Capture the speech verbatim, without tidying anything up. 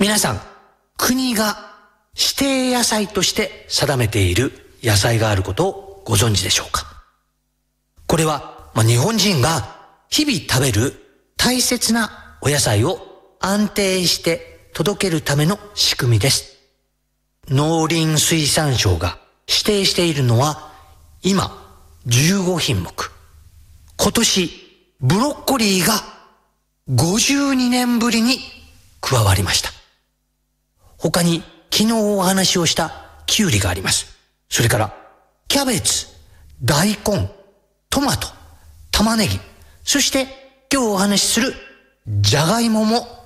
皆さん、国が指定野菜として定めている野菜があることをご存知でしょうか。これは、まあ、日本人が日々食べる大切なお野菜を安定して届けるための仕組みです。農林水産省が指定しているのは今じゅうごひんもく。今年ブロッコリーがごじゅうにねんぶりに加わりました。他に昨日お話をしたキュウリがあります。それからキャベツ、大根、トマト、玉ねぎ、そして今日お話しするジャガイモも